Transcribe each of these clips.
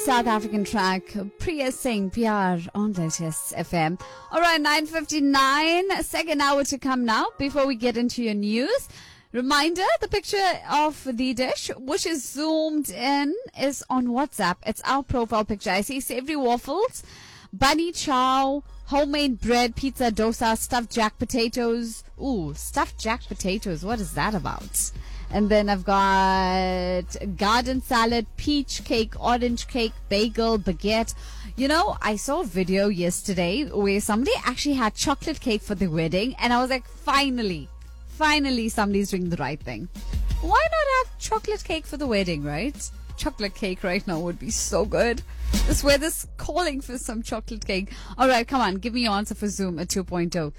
South African track, Priya Singh, PR on Lotus FM. All right, 9:59, second hour to come now before we get into your news. Reminder, the picture of the dish, which is zoomed in, is on WhatsApp. It's our profile picture. I see savory waffles, bunny chow, homemade bread, pizza, dosa, stuffed jack potatoes. Ooh, stuffed jack potatoes. What is that about? And then I've got garden salad, peach cake, orange cake, bagel, baguette. You know, I saw a video yesterday where somebody actually had chocolate cake for the wedding. And I was like, finally, somebody's doing the right thing. Why not have chocolate cake for the wedding, right? Chocolate cake right now would be so good. This weather's calling for some chocolate cake. All right, come on. Give me your answer for Zoom at 2.0.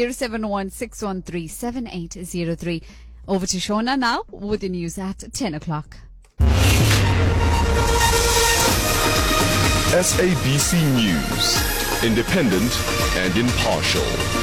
071-613-7803. Over to Shona now with the news at 10 o'clock. SABC News, independent and impartial.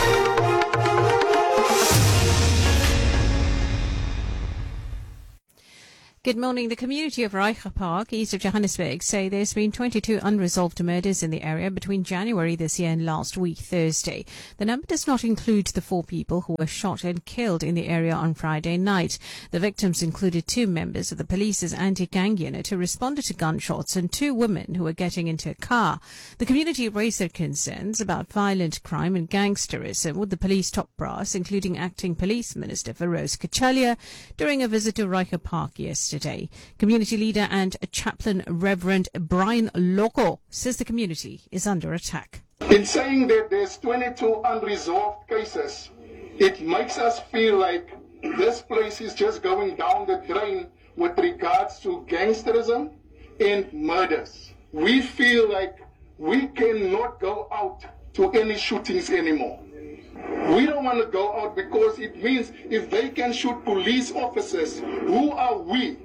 Good morning. The community of Reicher Park, east of Johannesburg, say there's been 22 unresolved murders in the area between January this year and last week, Thursday. The number does not include the 4 people who were shot and killed in the area on Friday night. The victims included 2 members of the police's anti-gang unit who responded to gunshots and 2 women who were getting into a car. The community raised their concerns about violent crime and gangsterism with the police top brass, including Acting Police Minister Feroz Kachalia, during a visit to Reicher Park yesterday. Community leader and chaplain Reverend Brian Loko says the community is under attack. In saying that there's 22 unresolved cases, it makes us feel like this place is just going down the drain with regards to gangsterism and murders. We feel like we cannot go out to any shootings anymore. We don't want to go out because it means if they can shoot police officers, who are we?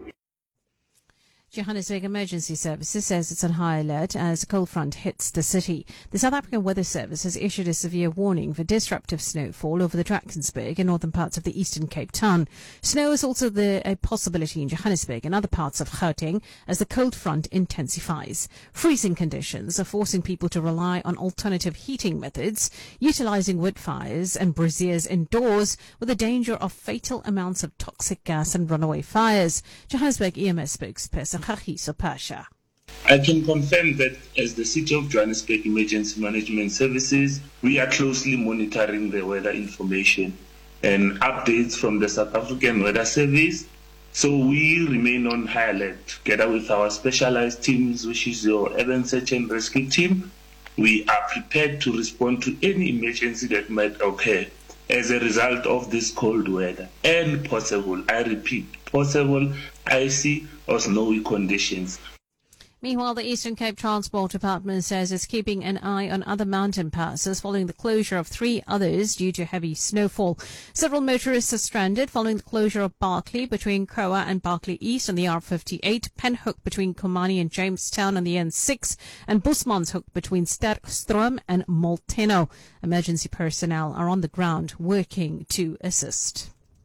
Johannesburg Emergency Services says it's on high alert as a cold front hits the city. The South African Weather Service has issued a severe warning for disruptive snowfall over the Drakensberg and northern parts of the Eastern Cape Town. Snow is also a possibility in Johannesburg and other parts of Gauteng as the cold front intensifies. Freezing conditions are forcing people to rely on alternative heating methods, utilizing wood fires and braziers indoors with the danger of fatal amounts of toxic gas and runaway fires. Johannesburg EMS spokesperson Khagiso Pasha. I can confirm that as the City of Johannesburg Emergency Management Services, we are closely monitoring the weather information and updates from the South African Weather Service. So we remain on high alert together with our specialized teams, which is your urban search and rescue team. We are prepared to respond to any emergency that might occur as a result of this cold weather and possible, I repeat, possible icy or snowy conditions. Meanwhile, the Eastern Cape Transport Department says it's keeping an eye on other mountain passes following the closure of 3 others due to heavy snowfall. Several motorists are stranded following the closure of Barkley between Kroa and Barkley East on the R58, Penhoek between Komani and Jamestown on the N6, and Busmanshoek between Sterkstroom and Molteno. Emergency personnel are on the ground working to assist.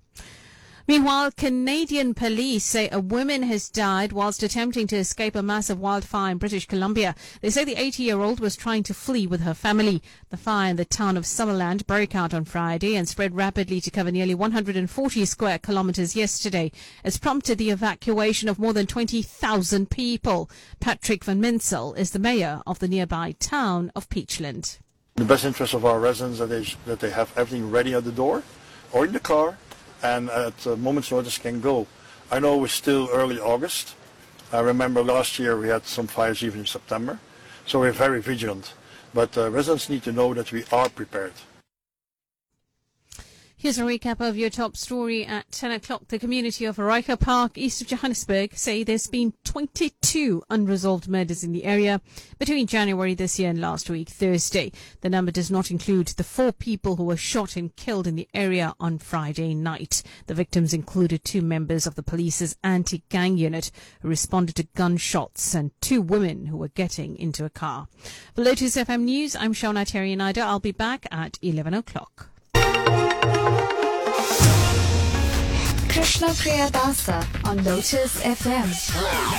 Meanwhile, Canadian police say a woman has died whilst attempting to escape a massive wildfire in British Columbia. They say the 80-year-old was trying to flee with her family. The fire in the town of Summerland broke out on Friday and spread rapidly to cover nearly 140 square kilometres yesterday. It's prompted the evacuation of more than 20,000 people. Patrick van Minsel is the mayor of the nearby town of Peachland. In the best interest of our residents that they have everything ready at the door or in the car, and at a moment's notice can go. I know it's still early August. I remember last year we had some fires even in September, so we're very vigilant. But residents need to know that we are prepared. Here's a recap of your top story at 10 o'clock. The community of Reicher Park, east of Johannesburg, say there's been 22 unresolved murders in the area between January this year and last week, Thursday. The number does not include the 4 people who were shot and killed in the area on Friday night. The victims included 2 members of the police's anti-gang unit who responded to gunshots and 2 women who were getting into a car. For Lotus FM News, I'm Shona Terry-Nida. I'll be back at 11 o'clock. Krishna Priyadasa on Lotus FM.